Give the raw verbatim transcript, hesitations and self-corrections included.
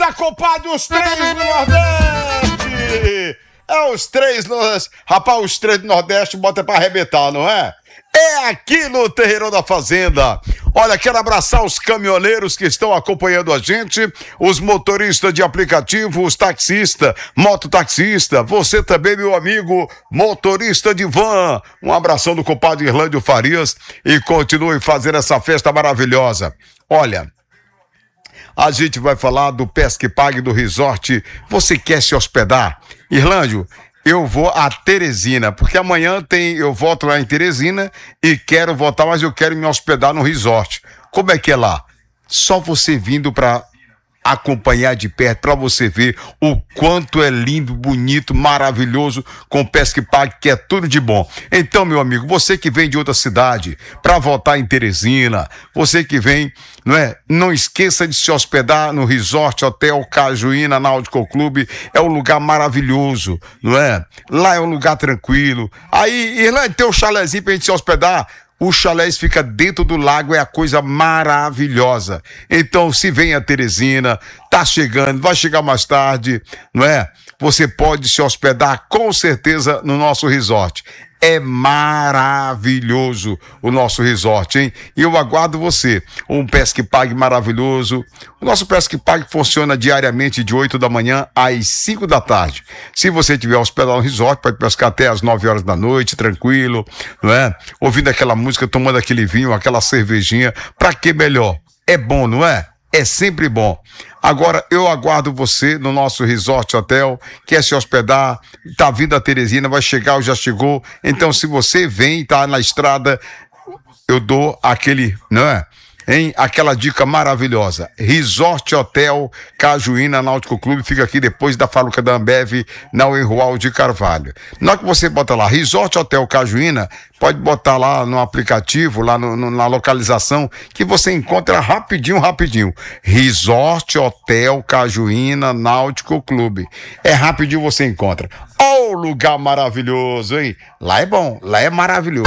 Acorda, compadre, os três do Nordeste! É os três, no... rapaz, os três do Nordeste bota pra arrebentar, não é? É aqui no Terreirão da Fazenda. Olha, quero abraçar os caminhoneiros que estão acompanhando a gente, os motoristas de aplicativo, os taxistas, mototaxista, você também, meu amigo, motorista de van. Um abração do compadre Irlândio Farias e continue fazendo essa festa maravilhosa. Olha, a gente vai falar do Pesque Pague do Resort. Você quer se hospedar? Irlândio, eu vou a Teresina, porque amanhã tem, eu volto lá em Teresina e quero voltar, mas eu quero me hospedar no resort. Como é que é lá? Só você vindo para acompanhar de perto, para você ver o quanto é lindo, bonito, maravilhoso, com o Pesque Pague, que é tudo de bom. Então, meu amigo, você que vem de outra cidade para voltar em Teresina, você que vem, não é? Não esqueça de se hospedar no Resort Hotel Cajuína Náutico Clube, é um lugar maravilhoso, não é? Lá é um lugar tranquilo. Aí, Irlande, tem um chalezinho pra gente se hospedar. O chalés fica dentro do lago, é a coisa maravilhosa. Então, se vem a Teresina, tá chegando, vai chegar mais tarde, não é? Você pode se hospedar com certeza no nosso resort. É maravilhoso o nosso resort, hein? E eu aguardo você. Um Pesque Pague maravilhoso. O nosso Pesque Pague funciona diariamente de oito da manhã às cinco da tarde. Se você tiver hospedado no resort, pode pescar até às nove horas da noite, tranquilo, não é? Ouvindo aquela música, tomando aquele vinho, aquela cervejinha. Pra que melhor? É bom, não é? É sempre bom. Agora, eu aguardo você no nosso Resort Hotel, quer se hospedar, tá vindo a Teresina, vai chegar ou já chegou. Então, se você vem, tá na estrada, eu dou aquele, não é? Hein? Aquela dica maravilhosa. Resort Hotel Cajuína Náutico Clube, fica aqui depois da Fábrica da Ambev, na Enrual de Carvalho. Na hora que você bota lá, Resort Hotel Cajuína, pode botar lá no aplicativo, lá no, no, na localização, que você encontra rapidinho, rapidinho. Resort Hotel Cajuína Náutico Clube. É rapidinho você encontra. Oh, lugar maravilhoso, hein? Lá é bom, lá é maravilhoso.